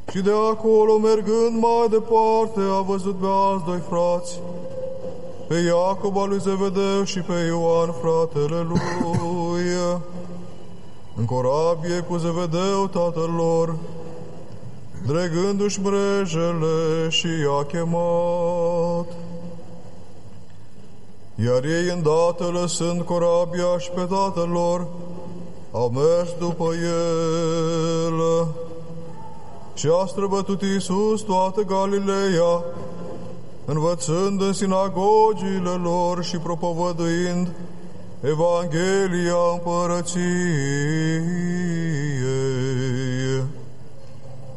Și de acolo, mergând mai departe, a văzut pe alți doi frați, pe Iacob al lui Zevedeu și pe Ioan, fratele lui, în corabie cu Zevedeu, tatăl lor, dregându-și mrejele, și i-a chemat. Iar ei, îndată lăsând corabia și pe tatăl lor, au mers după el. Și a străbătut Iisus toată Galileea, învățând în sinagogile lor și propovăduind Evanghelia Împărăției